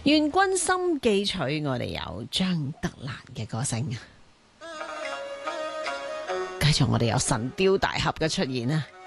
願君心記取，我哋有張德蘭嘅歌聲。繼續我哋有神雕大俠嘅出現啊！